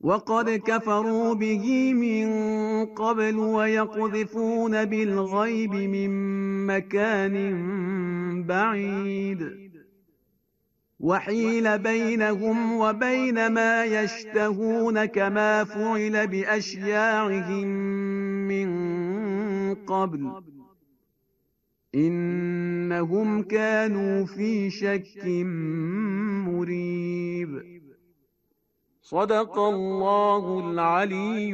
وقد كفروا به من قبل ويقذفون بالغيب من مكان بعيد وحيل بينهم وبين ما يشتهون كما فعل بأشياعهم من قبل إنهم كانوا في شك مريب. صدق الله العلي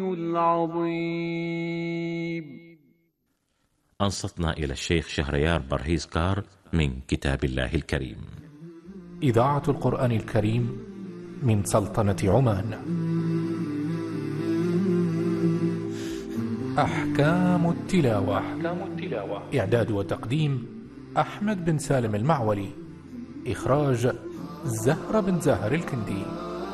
العظيم. أنصتنا إلى الشيخ شهريار برهيزكار من كتاب الله الكريم. إذاعة القرآن الكريم من سلطنة عمان. أحكام التلاوة. إعداد وتقديم أحمد بن سالم المعولي. إخراج زهرة بن زاهر الكندي.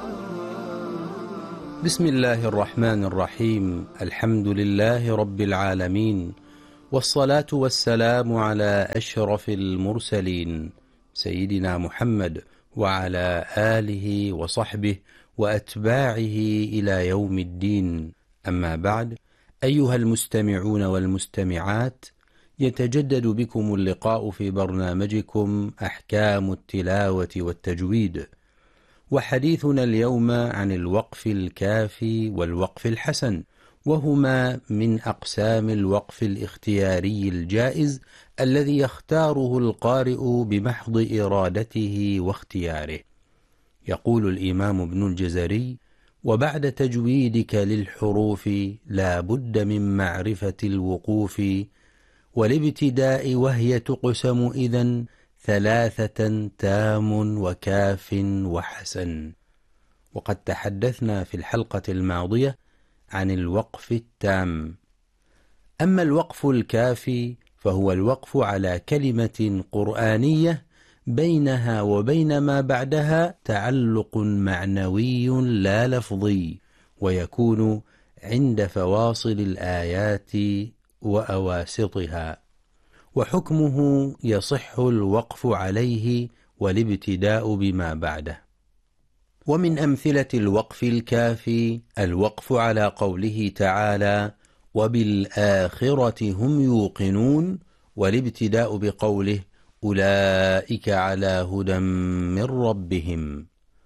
بسم الله الرحمن الرحيم. الحمد لله رب العالمين، والصلاة والسلام على أشرف المرسلين سيدنا محمد وعلى آله وصحبه وأتباعه إلى يوم الدين. أما بعد، أيها المستمعون والمستمعات، يتجدد بكم اللقاء في برنامجكم أحكام التلاوة والتجويد، وحديثنا اليوم عن الوقف الكافي والوقف الحسن، وهما من أقسام الوقف الاختياري الجائز الذي يختاره القارئ بمحض إرادته واختياره. يقول الإمام ابن الجزري: وبعد تجويدك للحروف لا بد من معرفة الوقوف، والابتداء وهي تقسم إذن ثلاثة: تام وكاف وحسن. وقد تحدثنا في الحلقة الماضية عن الوقف التام. أما الوقف الكافي فهو الوقف على كلمة قرآنية بينها وبين ما بعدها تعلق معنوي لا لفظي، ويكون عند فواصل الآيات وأواسطها، وحكمه يصح الوقف عليه والابتداء بما بعده. ومن أمثلة الوقف الكافي الوقف على قوله تعالى: وبالآخرة هم يوقنون، والابتداء بقوله: أولئك على هدى من ربهم.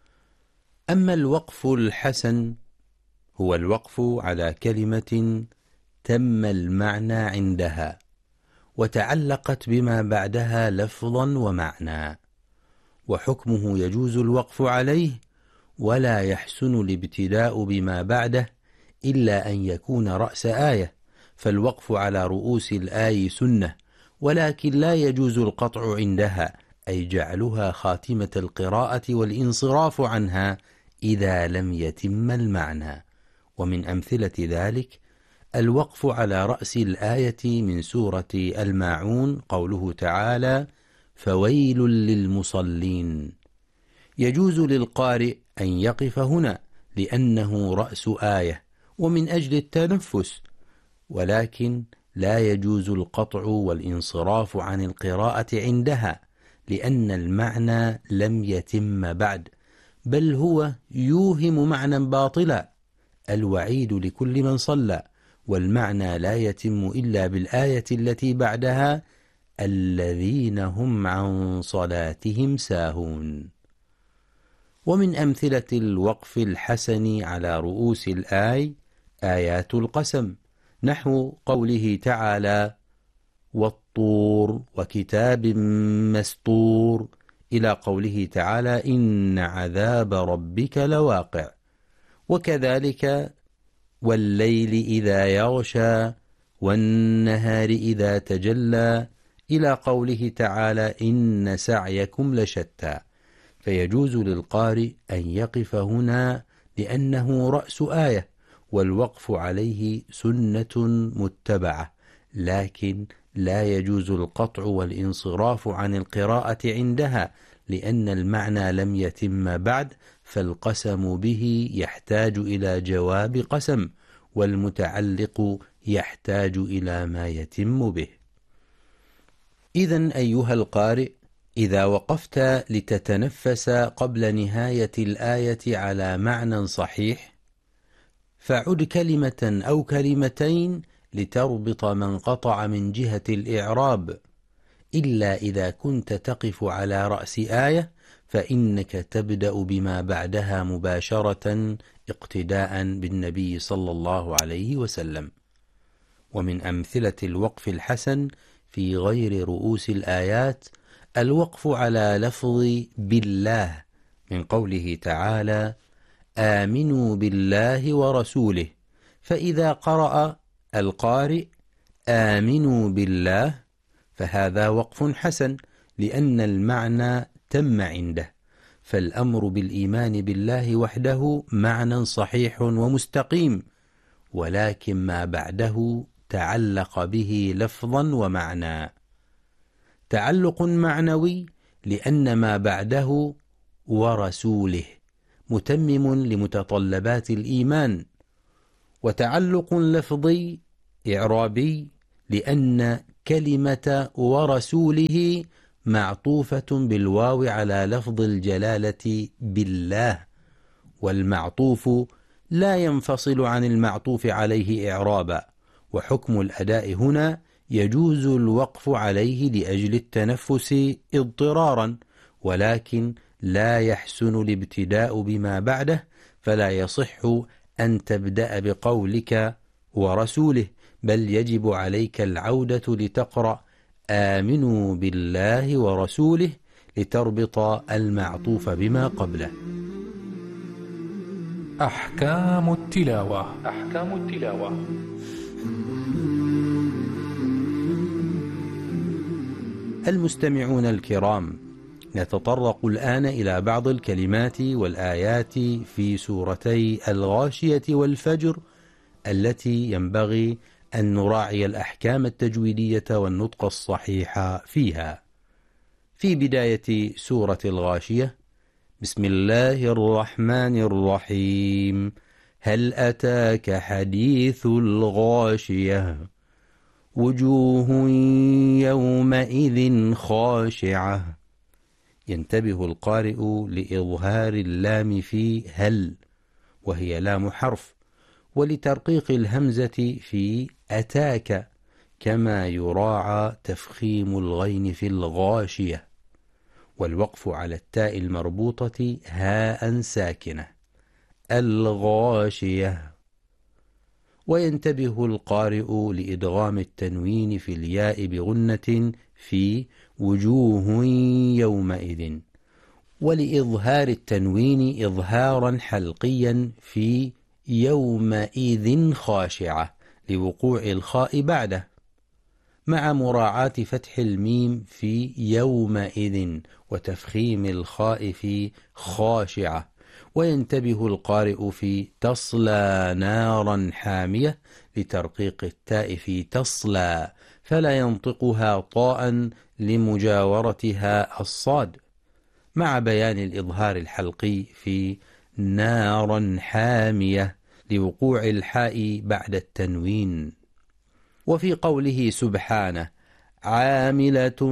أما الوقف الحسن هو الوقف على كلمة تم المعنى عندها وتعلقت بما بعدها لفظا ومعنى، وحكمه يجوز الوقف عليه ولا يحسن الابتداء بما بعده إلا أن يكون رأس آية، فالوقف على رؤوس الآي سنة، ولكن لا يجوز القطع عندها، أي جعلها خاتمة القراءة والانصراف عنها إذا لم يتم المعنى. ومن أمثلة ذلك الوقف على رأس الآية من سورة الماعون، قوله تعالى: فويل للمصلين. يجوز للقارئ أن يقف هنا لأنه رأس آية ومن أجل التنفس، ولكن لا يجوز القطع والانصراف عن القراءة عندها لأن المعنى لم يتم بعد، بل هو يوهم معنى باطلا. الوعيد لكل من صلى، والمعنى لا يتم إلا بالآية التي بعدها: الذين هم عن صلاتهم ساهون. ومن أمثلة الوقف الحسن على رؤوس الآي آيات القسم، نحو قوله تعالى: والطور وكتاب مسطور، إلى قوله تعالى: إن عذاب ربك لواقع. وكذلك والليل إذا يغشى والنهار إذا تجلى، إلى قوله تعالى: إن سعيكم لشتى. فيجوز للقارئ أن يقف هنا لأنه رأس آية، والوقف عليه سنة متبعة، لكن لا يجوز القطع والانصراف عن القراءة عندها لأن المعنى لم يتم بعد، فالقسم به يحتاج إلى جواب قسم، والمتعلق يحتاج إلى ما يتم به. إذن أيها القارئ، إذا وقفت لتتنفس قبل نهاية الآية على معنى صحيح، فعد كلمة أو كلمتين لتربط ما انقطع من جهة الإعراب، إلا إذا كنت تقف على رأس آية فإنك تبدأ بما بعدها مباشرة اقتداء بالنبي صلى الله عليه وسلم. ومن أمثلة الوقف الحسن في غير رؤوس الآيات الوقف على لفظ بالله من قوله تعالى: آمنوا بالله ورسوله، فإذا قرأ القارئ آمنوا بالله فهذا وقف حسن، لأن المعنى تم عنده، فالأمر بالإيمان بالله وحده معنى صحيح ومستقيم، ولكن ما بعده تعلق به لفظا ومعنى. تعلق معنوي لأن ما بعده ورسوله متمم لمتطلبات الإيمان، وتعلق لفظي إعرابي لأن كلمة ورسوله معطوفة بالواو على لفظ الجلالة بالله، والمعطوف لا ينفصل عن المعطوف عليه إعرابا، وحكم الأداء هنا يجوز الوقف عليه لأجل التنفس اضطرارا، ولكن لا يحسن الابتداء بما بعده، فلا يصح أن تبدأ بقولك ورسوله، بل يجب عليك العودة لتقرأ آمنوا بالله ورسوله لتربط المعطوف بما قبله. أحكام التلاوة. المستمعون الكرام، نتطرق الآن إلى بعض الكلمات والآيات في سورتي الغاشية والفجر التي ينبغي أن نراعي الأحكام التجويدية والنطق الصحيح فيها. في بداية سورة الغاشية: بسم الله الرحمن الرحيم، هل أتاك حديث الغاشية، وجوه يومئذ خاشعة. ينتبه القارئ لإظهار اللام في هل، وهي لام حرف، ولترقيق الهمزة في أتاك، كما يراعى تفخيم الغين في الغاشية، والوقف على التاء المربوطة هاء ساكنة الغاشية. وينتبه القارئ لإدغام التنوين في الياء بغنة في وجوه يومئذ، ولإظهار التنوين إظهارا حلقيا في يومئذ خاشعة لوقوع الخاء بعده، مع مراعاة فتح الميم في يومئذ وتفخيم الخاء في خاشعة. وينتبه القارئ في تصلى نارا حامية لترقيق التاء في تصلى، فلا ينطقها طاء لمجاورتها الصاد، مع بيان الإظهار الحلقي في نارا حامية لوقوع الحاء بعد التنوين. وفي قوله سبحانه عاملة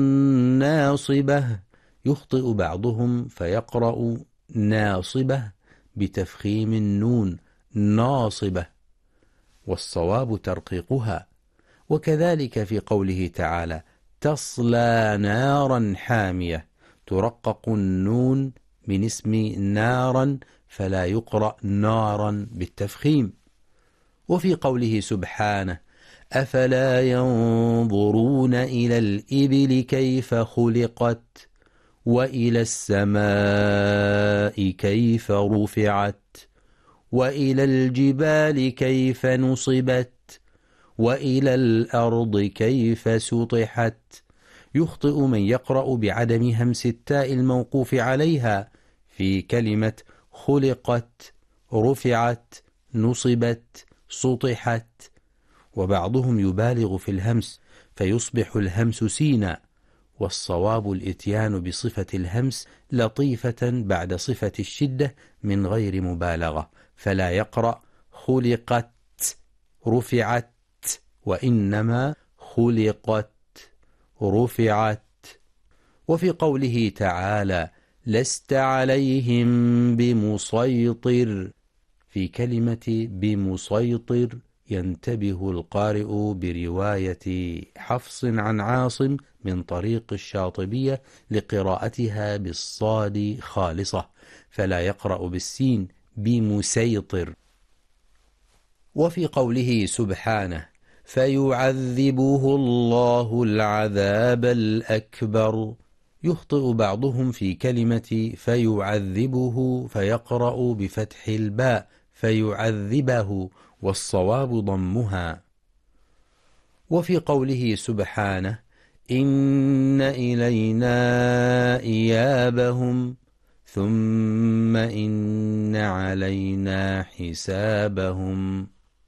ناصبة، يخطئ بعضهم فيقرأ ناصبة بتفخيم النون ناصبة، والصواب ترقيقها. وكذلك في قوله تعالى تصلى نارا حامية، ترقق النون من اسم نارا فلا يقرأ نارا بالتفخيم. وفي قوله سبحانه أفلا ينظرون إلى الإبل كيف خلقت، وإلى السماء كيف رفعت، وإلى الجبال كيف نصبت، وإلى الأرض كيف سطحت. يخطئ من يقرأ بعدم همس التاء الموقوف عليها في كلمة خلقت، رفعت، نصبت، سطحت، وبعضهم يبالغ في الهمس فيصبح الهمس سينا، والصواب الإتيان بصفة الهمس لطيفة بعد صفة الشدة من غير مبالغة، فلا يقرأ خلقت رفعت، وإنما خلقت رفعت. وفي قوله تعالى لست عليهم بمسيطر، في كلمة بمسيطر ينتبه القارئ برواية حفص عن عاصم من طريق الشاطبية لقراءتها بالصاد خالصة، فلا يقرأ بالسين بمسيطر. وفي قوله سبحانه فيعذبه الله العذاب الأكبر يخطئ بعضهم في كلمة فيعذبه فيقرأ بفتح الباء فيعذبه، والصواب ضمها. وفي قوله سبحانه إن إلينا إيابهم ثم إن علينا حسابهم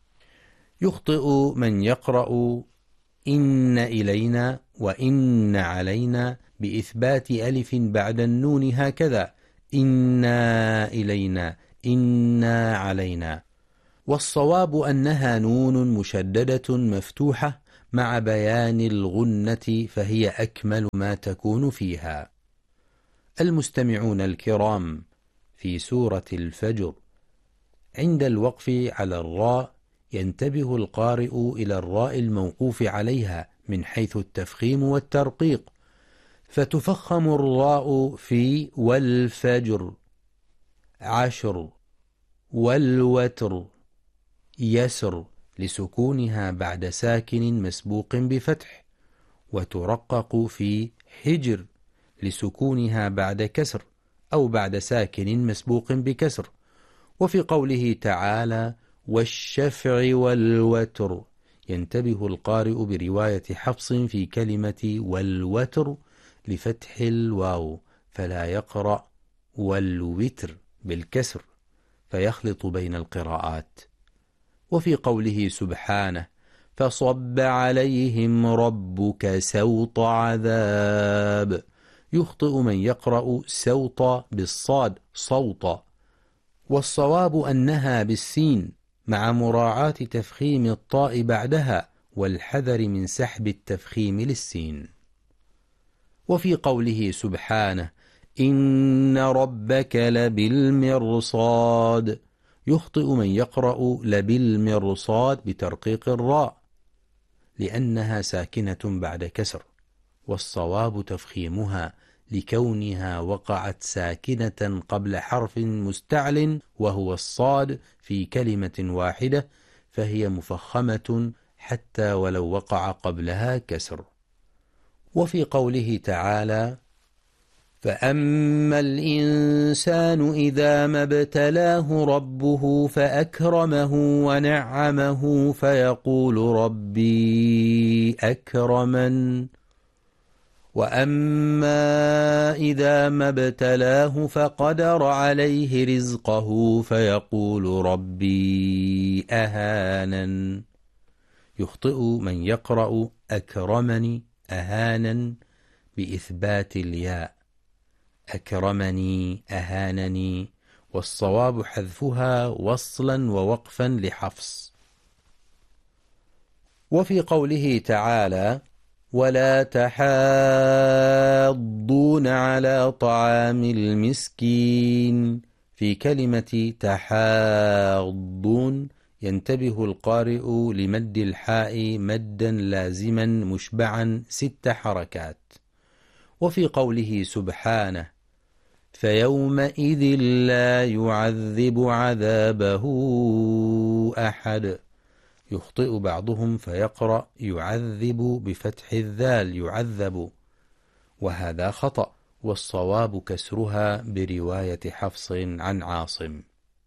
يخطئ من يقرأ إن إلينا وإن علينا بإثبات ألف بعد النون هكذا إنا إلينا إنا علينا، والصواب أنها نون مشددة مفتوحة مع بيان الغنة، فهي أكمل ما تكون فيها. المستمعون الكرام، في سورة الفجر عند الوقف على الراء ينتبه القارئ إلى الراء الموقوف عليها من حيث التفخيم والترقيق، فتفخم الراء في والفجر، عشر، والوتر، يسر لسكونها بعد ساكن مسبوق بفتح، وترقق في حجر لسكونها بعد كسر أو بعد ساكن مسبوق بكسر. وفي قوله تعالى والشفع والوتر ينتبه القارئ برواية حفص في كلمة والوتر لفتح الواو، فلا يقرأ والوتر بالكسر فيخلط بين القراءات. وفي قوله سبحانه فصب عليهم ربك سوط عذاب يخطئ من يقرأ سوط بالصاد صوت، والصواب أنها بالسين مع مراعاة تفخيم الطاء بعدها والحذر من سحب التفخيم للسين. وفي قوله سبحانه إن ربك لبالمرصاد يخطئ من يقرأ لبالمرصاد بترقيق الراء لأنها ساكنة بعد كسر، والصواب تفخيمها لكونها وقعت ساكنة قبل حرف مستعل وهو الصاد في كلمة واحدة، فهي مفخمة حتى ولو وقع قبلها كسر. وفي قوله تعالى فأما الإنسان إذا ما ابتلاه ربه فأكرمه ونعمه فيقول ربي أكرمن، وأما إذا ما ابتلاه فقدر عليه رزقه فيقول ربي أهانن. يخطئ من يقرأ أكرمني أهانا بإثبات الياء أكرمني أهانني، والصواب حذفها وصلا ووقفا لحفص. وفي قوله تعالى ولا تحاضون على طعام المسكين في كلمة تحاضون ينتبه القارئ لمد الحاء مدا لازما مشبعا 6 حركات. وفي قوله سبحانه فيومئذ لا يعذب عذابه أحد يخطئ بعضهم فيقرأ يعذب بفتح الذال يعذب، وهذا خطأ، والصواب كسرها برواية حفص عن عاصم.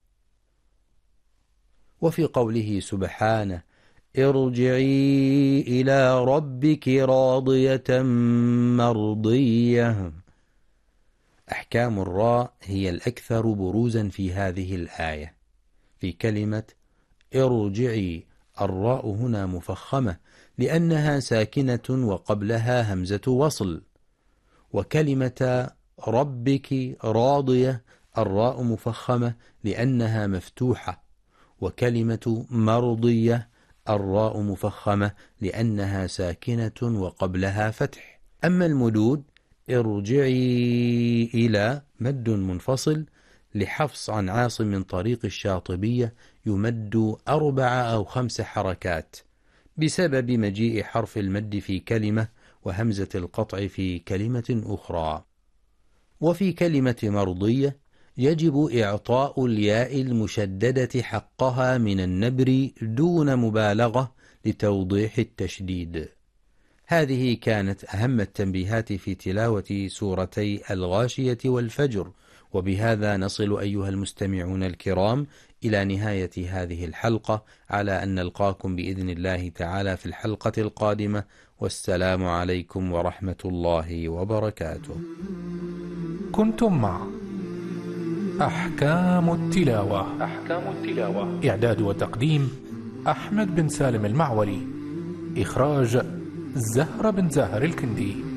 وفي قوله سبحانه ارجعي إلى ربك راضية مرضية. أحكام الراء هي الأكثر بروزا في هذه الآية. في كلمة ارجعي الراء هنا مفخمة لأنها ساكنة وقبلها همزة وصل، وكلمة ربك راضية الراء مفخمة لأنها مفتوحة، وكلمة مرضية الراء مفخمة لأنها ساكنة وقبلها فتح. أما المدود ارجعي إلى مد منفصل لحفص عن عاصم من طريق الشاطبية يمد 4 أو 5 حركات بسبب مجيء حرف المد في كلمة وهمزة القطع في كلمة أخرى. وفي كلمة مرضية يجب إعطاء الياء المشددة حقها من النبر دون مبالغة لتوضيح التشديد. هذه كانت أهم التنبيهات في تلاوة سورتي الغاشية والفجر، وبهذا نصل أيها المستمعون الكرام إلى نهاية هذه الحلقة، على أن نلقاكم بإذن الله تعالى في الحلقة القادمة، والسلام عليكم ورحمة الله وبركاته. كنتم مع أحكام التلاوة. إعداد وتقديم أحمد بن سالم المعولي. إخراج زهرة بن زاهر الكندي.